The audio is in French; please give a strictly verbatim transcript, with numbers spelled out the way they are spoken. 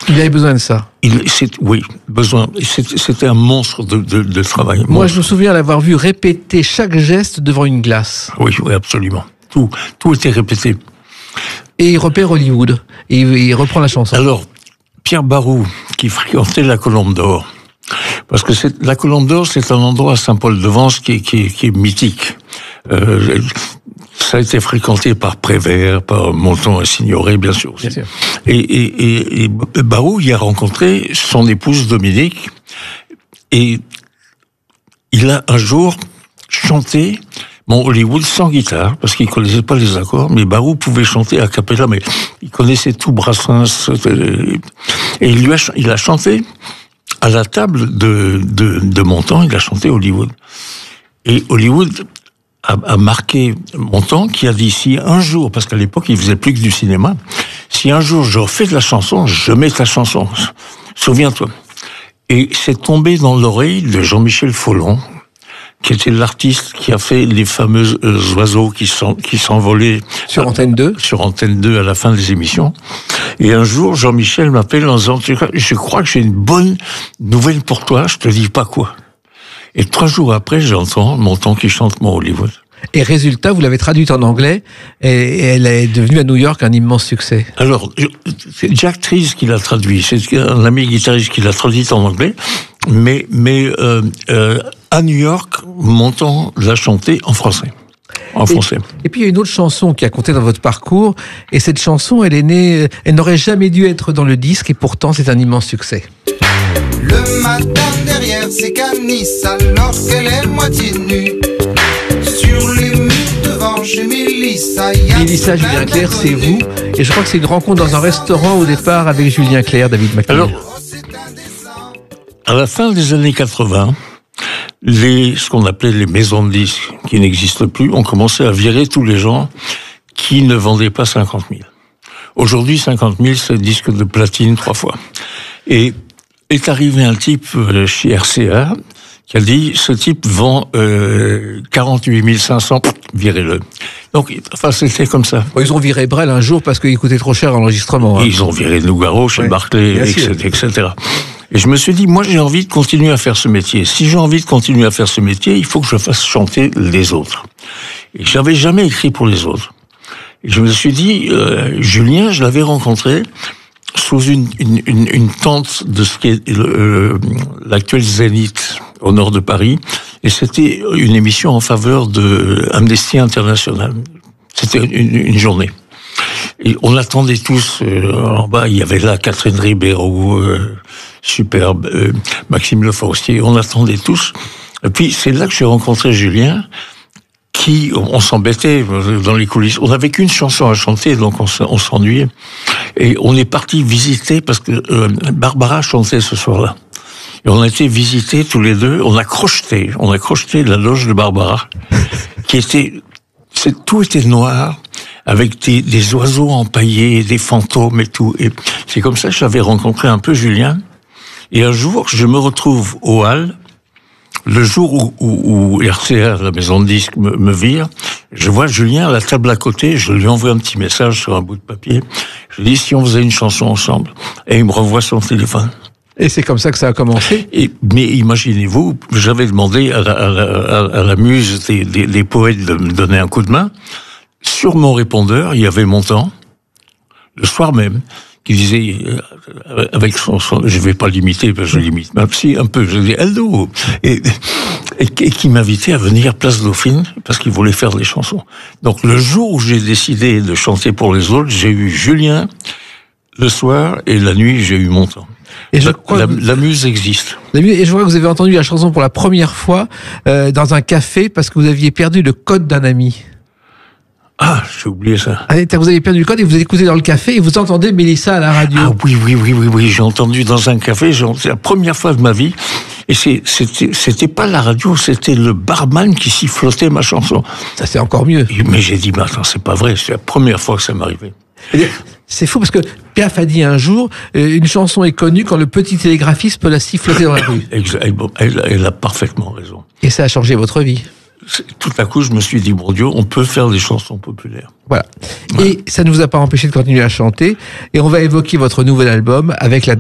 Il avait besoin de ça. Il, c'est, oui, besoin. C'était, c'était un monstre de, de, de travail. Moi, Monstre. je me souviens l'avoir vu répéter chaque geste devant une glace. Oui, oui, absolument. Tout, tout était répété. Et il repère Hollywood. Et il, il reprend la chanson. Alors, Pierre Barou, qui fréquentait la Colombe d'Or, parce que c'est, la Colombe d'Or, c'est un endroit à Saint-Paul-de-Vence qui est, qui est, qui est mythique. Euh, ça a été fréquenté par Prévert, par Montand et Signoret, bien sûr. Bien sûr. Et, et, et, et Barou y a rencontré son épouse Dominique, et il a un jour chanté mon Hollywood sans guitare, parce qu'il connaissait pas les accords, mais Barou pouvait chanter a cappella, mais il connaissait tout Brassens, et il lui a, il a chanté à la table de, de, de Montand, il a chanté Hollywood. Et Hollywood a, a marqué Montand, qui a dit, si un jour, parce qu'à l'époque, il faisait plus que du cinéma, si un jour je refais de la chanson, je mets ta chanson. Souviens-toi. Et c'est tombé dans l'oreille de Jean-Michel Follon, qui était l'artiste qui a fait les fameux oiseaux qui, sont, qui s'envolaient sur Antenne deux. Sur Antenne deux à la fin des émissions. Et un jour, Jean-Michel m'appelle en disant, je crois que j'ai une bonne nouvelle pour toi, je te dis pas quoi. Et trois jours après, j'entends Montand qui chante mon Hollywood. Et résultat, vous l'avez traduite en anglais, et elle est devenue à New York un immense succès. Alors, c'est Jack Trees qui l'a traduit, c'est un ami guitariste qui l'a traduite en anglais, mais, mais euh, euh, à New York, Montand l'a chanté en français. En français. Et, et puis il y a une autre chanson qui a compté dans votre parcours, et cette chanson, elle est née, elle n'aurait jamais dû être dans le disque, et pourtant c'est un immense succès. Le matin derrière ses canisses, alors qu'elle est moitié nue, sur les murs devant chez Mélissa, Mélissa, Julien Clerc, c'est vous, et je crois que c'est une rencontre dans un restaurant au départ avec Julien Clerc, David McNeil. Alors, à la fin des années quatre-vingts, les, ce qu'on appelait les maisons de disques, qui n'existent plus, ont commencé à virer tous les gens qui ne vendaient pas cinquante mille. Aujourd'hui, cinquante mille, c'est disque de platine trois fois. Et est arrivé un type chez R C A qui a dit, ce type vend euh, quarante-huit mille cinq cents, virez-le. Donc, enfin, c'était comme ça. Ils ont viré Brel un jour parce qu'il coûtait trop cher l'enregistrement. Hein. Ils ont viré Nougaro chez ouais, Barclay, et cetera. Et je me suis dit, moi, j'ai envie de continuer à faire ce métier. Si j'ai envie de continuer à faire ce métier, il faut que je fasse chanter les autres. Et j'avais jamais écrit pour les autres. Et je me suis dit, euh, Julien, je l'avais rencontré sous une, une, une, une tente de ce qui est euh, l'actuel Zénith au nord de Paris, et c'était une émission en faveur de Amnesty International. C'était une, une journée. Et on attendait tous, euh, en bas, il y avait là Catherine Ribeiro, euh, superbe, euh, Maxime Le Forestier, on attendait tous. Et puis c'est là que j'ai rencontré Julien, qui, on s'embêtait dans les coulisses. On n'avait qu'une chanson à chanter, donc on s'ennuyait. Et on est parti visiter, parce que euh, Barbara chantait ce soir-là. Et on a été visiter tous les deux, on a crocheté, on a crocheté la loge de Barbara, qui était, c'est, tout était noir, avec des, des oiseaux empaillés, des fantômes et tout. Et c'est comme ça que j'avais rencontré un peu Julien. Et un jour, je me retrouve au hall, le jour où, où, où R C A, la maison de disques, me, me vire, je vois Julien à la table à côté, je lui envoie un petit message sur un bout de papier. Je lui dis, si on faisait une chanson ensemble. Et il me renvoie son téléphone. Et c'est comme ça que ça a commencé. Et, mais imaginez-vous, j'avais demandé à la, à la, à la muse des, des, des poètes de me donner un coup de main. Sur mon répondeur, il y avait Montand, le soir même, qui disait, euh, avec son, son je vais pas l'imiter, parce que je l'imite, même si un peu, je dis hello, et, et, et qui m'invitait à venir Place Dauphine, parce qu'il voulait faire des chansons. Donc le jour où j'ai décidé de chanter pour les autres, j'ai eu Julien le soir, et la nuit, j'ai eu Montand. Et je la, crois la, vous... la muse existe. Et je vois que vous avez entendu la chanson pour la première fois euh, dans un café, parce que vous aviez perdu le code d'un ami. Ah, j'ai oublié ça. Ah, vous avez perdu le code et vous écoutez dans le café et vous entendez Mélissa à la radio. Ah oui, oui, oui, oui, oui. J'ai entendu dans un café, c'est la première fois de ma vie. Et c'est, c'était, c'était pas la radio, c'était le barman qui sifflotait ma chanson. Ça, c'est encore mieux. Mais j'ai dit, mais attends, c'est pas vrai, c'est la première fois que ça m'arrivait. C'est fou parce que Piaf a dit un jour, une chanson est connue quand le petit télégraphiste peut la siffloter dans la rue. Elle, elle a parfaitement raison. Et ça a changé votre vie. Tout à coup, je me suis dit, mon Dieu, on peut faire des chansons populaires. Voilà. Ouais. Et ça ne vous a pas empêché de continuer à chanter. Et on va évoquer votre nouvel album avec la